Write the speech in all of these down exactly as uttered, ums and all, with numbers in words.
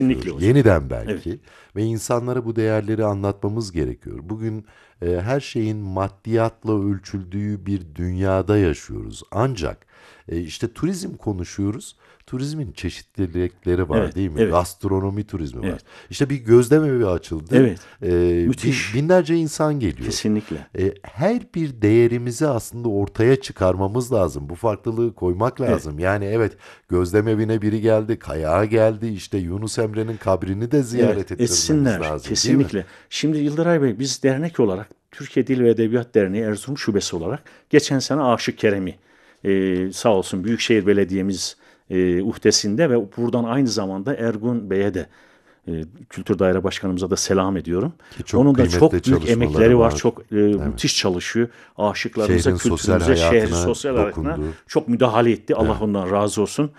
Kesinlikle hocam. Yeniden Evet. belki ve insanlara bu değerleri anlatmamız gerekiyor. Bugün e, her şeyin maddiyatla ölçüldüğü bir dünyada yaşıyoruz. Ancak e, işte turizm konuşuyoruz. Turizmin çeşitlilikleri var Evet. değil mi? Evet. Gastronomi turizmi var. Evet. İşte bir gözlem evi açıldı. Evet. E, bin- Müthiş. binlerce insan geliyor. Kesinlikle. E, her bir değerimizi aslında ortaya çıkarmamız lazım. Bu farklılığı koymak Evet. lazım. Yani evet, gözlem evine biri geldi, kayağa geldi, işte Yunus Emre'nin kabrini de Evet. ziyaret ettirmemiz Etsinler. lazım, değil mi? Kesinlikle. Şimdi Yıldıray Bey, biz dernek olarak Türkiye Dil ve Edebiyat Derneği Erzurum Şubesi olarak geçen sene Aşık Kerem'i e, sağ olsun Büyükşehir Belediye'miz e, uhdesinde ve buradan aynı zamanda Ergun Bey'e de e, Kültür Daire Başkanımıza da selam ediyorum. Ki çok Onun da kıymetli çok büyük emekleri çalışmaları var. var. Çok e, Evet. müthiş çalışıyor. Aşıklarımıza, Şehrin sosyal kültürümüze, şehri hayatına sosyal hayatına dokundu. çok müdahale etti. Allah Evet. ondan razı olsun.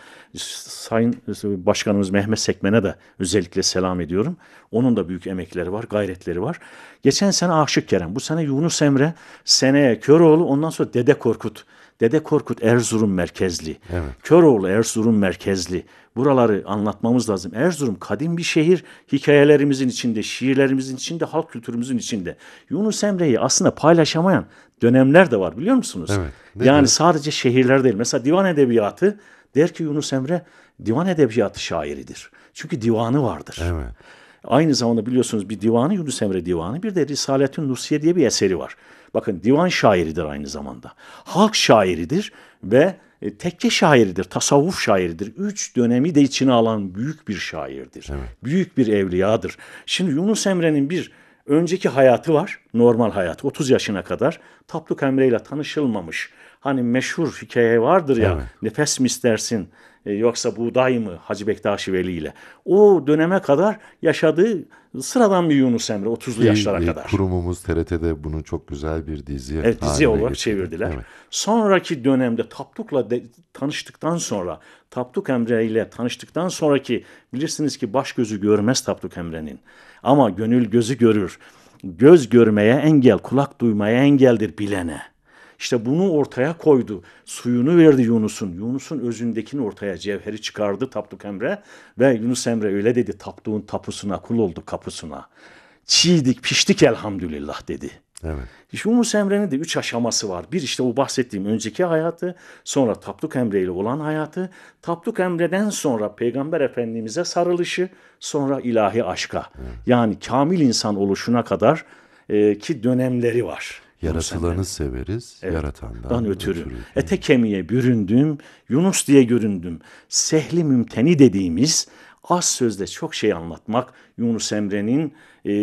Sayın Başkanımız Mehmet Sekmen'e de özellikle selam ediyorum. Onun da büyük emekleri var, gayretleri var. Geçen sene Aşık Kerem, bu sene Yunus Emre, seneye Köroğlu, ondan sonra Dede Korkut. Dede Korkut Erzurum merkezli. Evet. Köroğlu Erzurum merkezli. Buraları anlatmamız lazım. Erzurum kadim bir şehir. Hikayelerimizin içinde, şiirlerimizin içinde, halk kültürümüzün içinde. Yunus Emre'yi aslında paylaşamayan dönemler de var, biliyor musunuz? Evet. Yani Nedir? sadece şehirler değil. Mesela divan edebiyatı, der ki Yunus Emre divan edebiyatı şairidir. Çünkü divanı vardır. Evet. Aynı zamanda biliyorsunuz bir divanı, Yunus Emre divanı, bir de Risaletün Nursiye diye bir eseri var. Bakın, divan şairidir aynı zamanda. Halk şairidir ve e, tekke şairidir, tasavvuf şairidir. Üç dönemi de içine alan büyük bir şairdir. Evet. Büyük bir evliyadır. Şimdi Yunus Emre'nin bir önceki hayatı var, normal hayatı. otuz yaşına kadar Tapduk Emre ile tanışılmamış. Hani meşhur hikaye vardır ya, Evet. nefes mi istersin e, yoksa buğday mı, Hacı Bektaşi Veli ile. O döneme kadar yaşadığı sıradan bir Yunus Emre, otuzlu Ki yaşlara e, kadar. kurumumuz T R T'de bunu çok güzel bir dizi Evet, dizi haline olarak getirdi. çevirdiler. Evet. Sonraki dönemde Tapduk'la de, tanıştıktan sonra, Tapduk Emre ile tanıştıktan sonraki, bilirsiniz ki baş gözü görmez Tapduk Emre'nin. Ama gönül gözü görür. Göz görmeye engel, kulak duymaya engeldir bilene. İşte bunu ortaya koydu. Suyunu verdi Yunus'un. Yunus'un özündekini ortaya, cevheri çıkardı Tapduk Emre. Ve Yunus Emre öyle dedi: Tapduk'un tapusuna kul oldu kapısına. Çiğdik piştik elhamdülillah dedi. Evet. İşte Yunus Emre'nin de üç aşaması var. Bir, işte o bahsettiğim önceki hayatı, sonra Tapduk Emre ile olan hayatı, Tapduk Emre'den sonra Peygamber Efendimiz'e sarılışı, sonra ilahi aşka. Evet. Yani kamil insan oluşuna kadar e, ki dönemleri var Yunus Yaratılanı Emre'nin. severiz, Evet. yaratandan Dan ötürü. ötürü. değil Ete mi? kemiğe büründüm, Yunus diye göründüm. Sehli mümteni dediğimiz az sözle çok şey anlatmak Yunus Emre'nin e,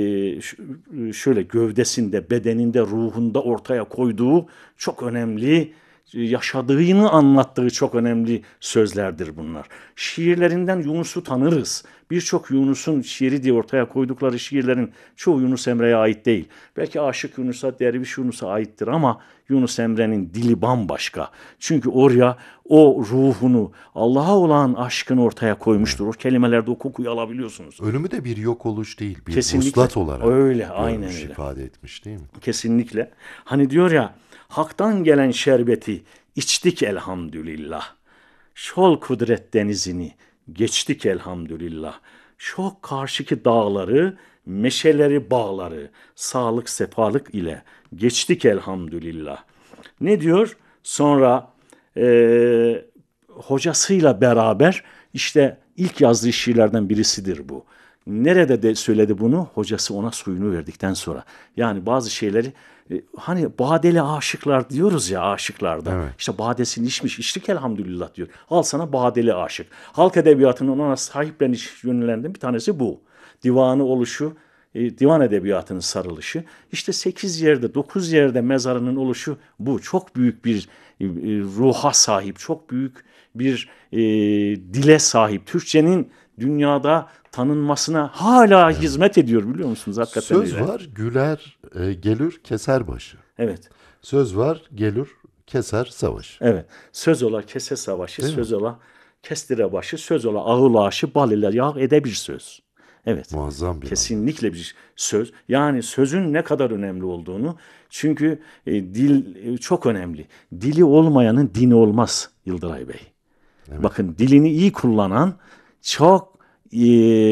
şöyle gövdesinde, bedeninde, ruhunda ortaya koyduğu çok önemli, yaşadığını anlattığı çok önemli sözlerdir bunlar. Şiirlerinden Yunus'u tanırız. Birçok Yunus'un şiiri diye ortaya koydukları şiirlerin çoğu Yunus Emre'ye ait değil. Belki Aşık Yunus'a, Derviş Yunus'a aittir ama Yunus Emre'nin dili bambaşka. Çünkü oraya o ruhunu, Allah'a olan aşkını ortaya koymuştur. O kelimelerde o kokuyu alabiliyorsunuz. Ölümü de bir yok oluş değil, bir Kesinlikle. vuslat olarak Öyle, aynen görmüş, öyle. ifade etmiş, değil mi? Kesinlikle. Hani diyor ya, haktan gelen şerbeti içtik elhamdülillah. Şol kudret denizini geçtik elhamdülillah. Şok karşıki dağları, meşeleri, bağları, sağlık sefalık ile geçtik elhamdülillah. Ne diyor? Sonra e, hocasıyla beraber, işte ilk yazdığı şiirlerden birisidir bu. Nerede de söyledi bunu? Hocası ona suyunu verdikten sonra. Yani bazı şeyleri e, hani badeli aşıklar diyoruz ya, aşıklarda. Evet. İşte badesini içmiş, içtik elhamdülillah diyor. Al sana badeli aşık. Halk edebiyatının ona sahipleniş yönlerinden bir tanesi bu. Divanı oluşu, e, divan edebiyatının sarılışı. İşte sekiz yerde, dokuz yerde mezarının oluşu bu. Çok büyük bir e, ruha sahip, çok büyük bir e, dile sahip. Türkçenin dünyada tanınmasına hala Evet. hizmet ediyor, biliyor musunuz? Hakikaten Söz öyle. var, güler, e, gelir, keser başı. Evet, Söz var, gelir, keser savaşı. evet. Söz ola kese savaşı, Değil mi? söz ola kestire başı, söz ola ağıl aşı, bal ile yağ ede bir söz. Evet. Muazzam bir anlam. Kesinlikle bir söz. Yani sözün ne kadar önemli olduğunu, çünkü e, dil e, çok önemli. Dili olmayanın dini olmaz Yıldıray Bey. Evet. Bakın, dilini iyi kullanan çok e,